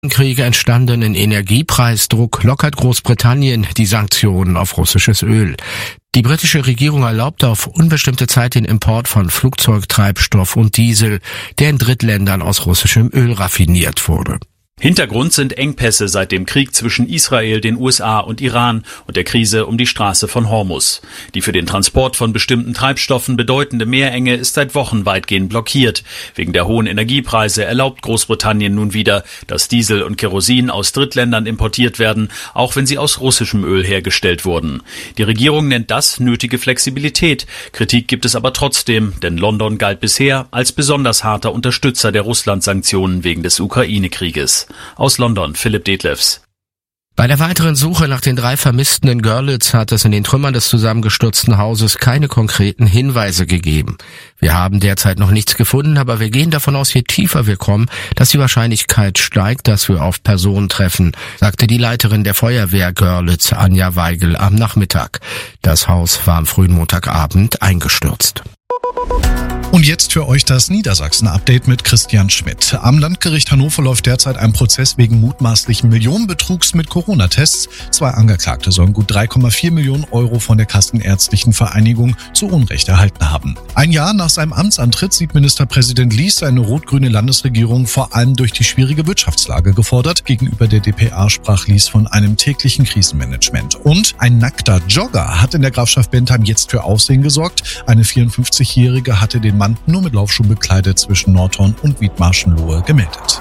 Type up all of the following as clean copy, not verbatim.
Im Krieg entstandenen Energiepreisdruck lockert Großbritannien die Sanktionen auf russisches Öl. Die britische Regierung erlaubte auf unbestimmte Zeit den Import von Flugzeugtreibstoff und Diesel, der in Drittländern aus russischem Öl raffiniert wurde. Hintergrund sind Engpässe seit dem Krieg zwischen Israel, den USA und Iran und der Krise um die Straße von Hormuz. Die für den Transport von bestimmten Treibstoffen bedeutende Meerenge ist seit Wochen weitgehend blockiert. Wegen der hohen Energiepreise erlaubt Großbritannien nun wieder, dass Diesel und Kerosin aus Drittländern importiert werden, auch wenn sie aus russischem Öl hergestellt wurden. Die Regierung nennt das nötige Flexibilität. Kritik gibt es aber trotzdem, denn London galt bisher als besonders harter Unterstützer der Russland-Sanktionen wegen des Ukraine-Krieges. Aus London, Philipp Detlefs. Bei der weiteren Suche nach den 3 Vermissten in Görlitz hat es in den Trümmern des zusammengestürzten Hauses keine konkreten Hinweise gegeben. Wir haben derzeit noch nichts gefunden, aber wir gehen davon aus, je tiefer wir kommen, dass die Wahrscheinlichkeit steigt, dass wir auf Personen treffen, sagte die Leiterin der Feuerwehr Görlitz, Anja Weigel, am Nachmittag. Das Haus war am frühen Montagabend eingestürzt. Und jetzt für euch das Niedersachsen-Update mit Christian Schmidt. Am Landgericht Hannover läuft derzeit ein Prozess wegen mutmaßlichen Millionenbetrugs mit Corona-Tests. 2 Angeklagte sollen gut 3,4 Millionen Euro von der Kassenärztlichen Vereinigung zu Unrecht erhalten haben. Ein Jahr nach seinem Amtsantritt sieht Ministerpräsident Lies seine rot-grüne Landesregierung vor allem durch die schwierige Wirtschaftslage gefordert. Gegenüber der dpa sprach Lies von einem täglichen Krisenmanagement. Und ein nackter Jogger hat in der Grafschaft Bentheim jetzt für Aufsehen gesorgt. Eine 54-Jährige hatte den Mann nur mit Laufschuhen bekleidet zwischen Nordhorn und Wiedmarschenlohe gemeldet.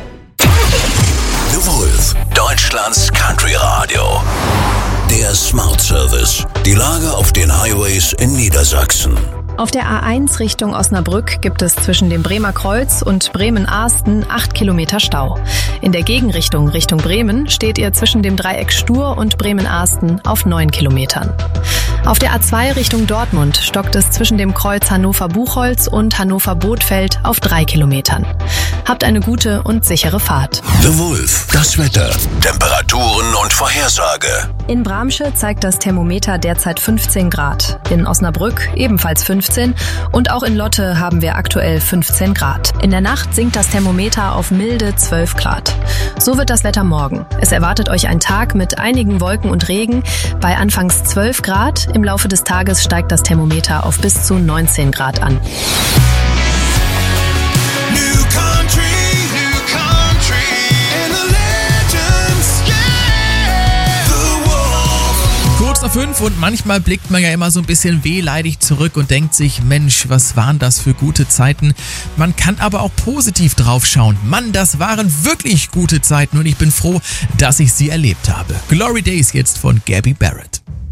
The Wolf, Deutschlands Country Radio. Der Smart Service. Die Lage auf den Highways in Niedersachsen. Auf der A1 Richtung Osnabrück gibt es zwischen dem Bremer Kreuz und Bremen-Ahsten 8 Kilometer Stau. In der Gegenrichtung Richtung Bremen steht ihr zwischen dem Dreieck Stur und Bremen-Ahsten auf 9 Kilometern. Auf der A2 Richtung Dortmund stockt es zwischen dem Kreuz Hannover-Buchholz und Hannover-Bothfeld auf 3 Kilometern. Habt eine gute und sichere Fahrt. The Wolf, das Wetter, Temperaturen und Vorhersage. In Bramsche zeigt das Thermometer derzeit 15 Grad. In Osnabrück ebenfalls 15 und auch in Lotte haben wir aktuell 15 Grad. In der Nacht sinkt das Thermometer auf milde 12 Grad. So wird das Wetter morgen. Es erwartet euch ein Tag mit einigen Wolken und Regen bei anfangs 12 Grad. Im Laufe des Tages steigt das Thermometer auf bis zu 19 Grad an. Nach 5 und manchmal blickt man ja immer so ein bisschen wehleidig zurück und denkt sich, Mensch, was waren das für gute Zeiten? Man kann aber auch positiv drauf schauen. Mann, das waren wirklich gute Zeiten und ich bin froh, dass ich sie erlebt habe. Glory Days jetzt von Gabby Barrett.